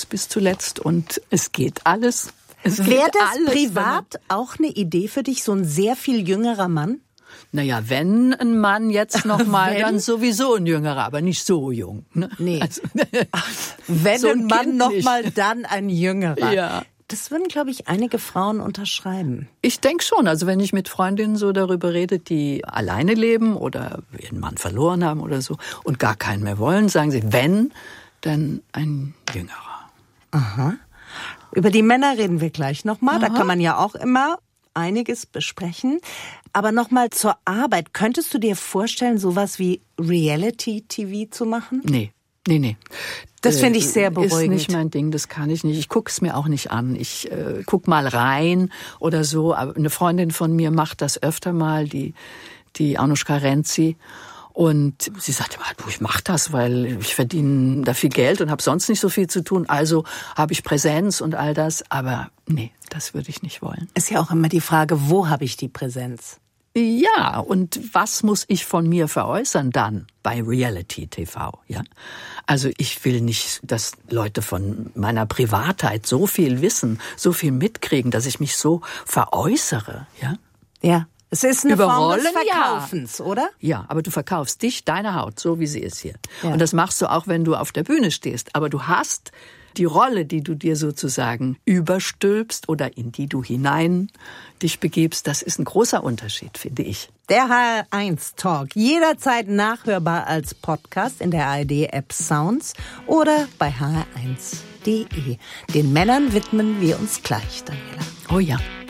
bis zuletzt und es geht alles. Wäre das privat auch eine Idee für dich, so ein sehr viel jüngerer Mann? Naja, wenn ein Mann jetzt noch mal, dann sowieso ein Jüngerer, aber nicht so jung. Ne? Nee. Also, wenn so ein Mann noch nicht. mal, dann ein Jüngerer. Ja. Das würden, glaube ich, einige Frauen unterschreiben. Ich denke schon. Also wenn ich mit Freundinnen so darüber rede, die alleine leben oder ihren Mann verloren haben oder so und gar keinen mehr wollen, sagen sie, wenn, dann ein Jüngerer. Aha. Über die Männer reden wir gleich nochmal. Da kann man ja auch immer einiges besprechen. Aber nochmal zur Arbeit. Könntest du dir vorstellen, sowas wie Reality-TV zu machen? Nee. Das finde ich sehr beruhigend. Ist nicht mein Ding, das kann ich nicht. Ich gucke es mir auch nicht an. Ich guck mal rein oder so. Aber eine Freundin von mir macht das öfter mal, die Anushka Renzi. Und sie sagte immer, ich mache das, weil ich verdiene da viel Geld und habe sonst nicht so viel zu tun. Also habe ich Präsenz und all das. Aber nee, das würde ich nicht wollen. Ist ja auch immer die Frage, wo habe ich die Präsenz? Ja, und was muss ich von mir veräußern dann bei Reality TV, ja? Also ich will nicht, dass Leute von meiner Privatheit so viel wissen, so viel mitkriegen, dass ich mich so veräußere, ja? Ja. Es ist eine Überrollen, Form des Verkaufens, oder? Ja, aber du verkaufst dich, deine Haut, so wie sie ist hier. Ja. Und das machst du auch, wenn du auf der Bühne stehst. Aber du hast die Rolle, die du dir sozusagen überstülpst oder in die du hinein dich begibst, das ist ein großer Unterschied, finde ich. Der HR1 Talk, jederzeit nachhörbar als Podcast in der ARD-App Sounds oder bei hr1.de. Den Männern widmen wir uns gleich, Daniela. Oh ja.